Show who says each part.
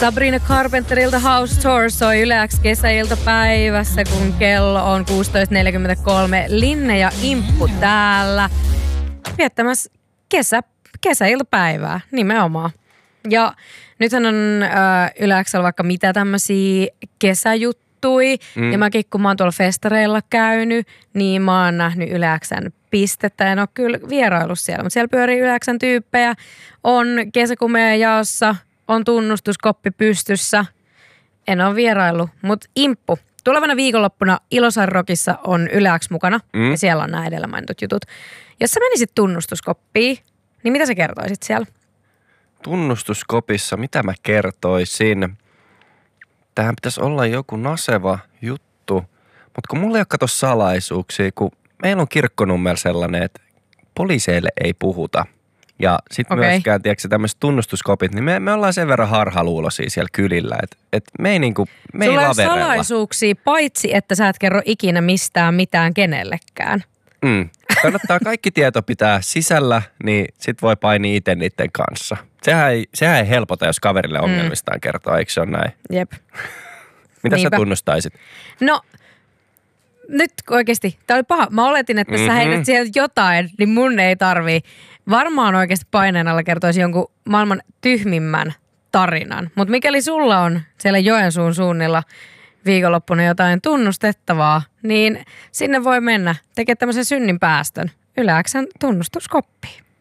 Speaker 1: Sabrina Carpenterilta House Tour soi Yle X kesäiltapäivässä, kun kello on 16.43. Linne ja Imppu täällä viettämässä kesäiltapäivää nimenomaan. Ja nythän on Yle X:llä vaikka mitä tämmöisiä kesäjuttui. Ja mäkin kun mä oon tuolla festareilla käynyt, niin mä oon nähnyt Yle X:n pistettä. En ole kyllä vierailu siellä, mutta siellä pyörii Yle X:n tyyppejä. On kesäkumeen jaossa, on tunnustuskoppi pystyssä. En ole vierailu, mutta Imppu. Tulevana viikonloppuna Ilosan Rockissa on Yle X mukana ja siellä on nämä edellä mainitut jutut. Jos sä menisit tunnustuskoppiin, niin mitä sä kertoisit siellä?
Speaker 2: Tunnustuskopissa, mitä mä kertoisin? Tähän pitäisi olla joku naseva juttu, mutta kun mulla ei ole kato salaisuuksia, kun meillä on Kirkkonummella sellainen, että poliiseille ei puhuta. Ja sitten myöskään, tiedätkö, tämmöiset tunnustuskopit, niin me ollaan sen verran harhaluuloisia siellä kylillä, että me ei niinku, me ei laverella. Sulla on
Speaker 1: salaisuuksia, paitsi että sä et kerro ikinä mistään mitään kenellekään.
Speaker 2: Kannattaa kaikki tieto pitää sisällä, niin sit voi painia itse niiden kanssa. Sehän ei helpota, jos kaverille ongelmistaan kertoo, eikö se ole näin?
Speaker 1: Jep.
Speaker 2: Mitä sä tunnustaisit?
Speaker 1: No, nyt oikeasti, tää oli paha. Mä oletin, että sä heität sieltä jotain, niin mun ei tarvii. Varmaan oikeasti paineen alla kertoisi jonkun maailman tyhmimmän tarinan. Mutta mikäli sulla on siellä Joensuun suunnilla viikonloppuna jotain tunnustettavaa, niin sinne voi mennä tekemään tämmöisen synninpäästön Yle X:n tunnustuskoppiin.